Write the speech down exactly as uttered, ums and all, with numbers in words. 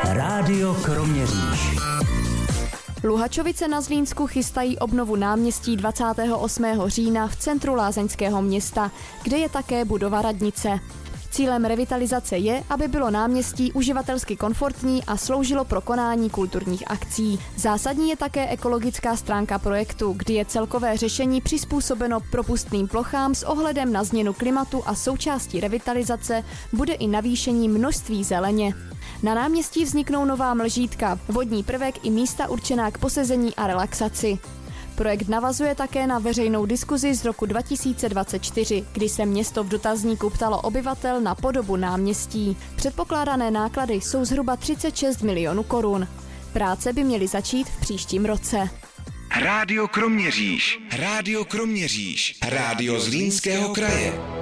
Rádio Kroměříž. Luhačovice na Zlínsku chystají obnovu náměstí dvacátého osmého října v centru lázeňského města, kde je také budova radnice. Cílem revitalizace je, aby bylo náměstí uživatelsky komfortní a sloužilo pro konání kulturních akcí. Zásadní je také ekologická stránka projektu, kdy je celkové řešení přizpůsobeno propustným plochám s ohledem na změnu klimatu a součástí revitalizace bude i navýšení množství zeleně. Na náměstí vzniknou nová mlžítka, vodní prvek i místa určená k posezení a relaxaci. Projekt navazuje také na veřejnou diskuzi z roku dva tisíce dvacet čtyři, kdy se město v dotazníku ptalo obyvatel na podobu náměstí. Předpokládané náklady jsou zhruba třicet šest milionů korun. Práce by měly začít v příštím roce. Rádio Kroměříž. Rádio Kroměříž. Rádio Zlínského kraje.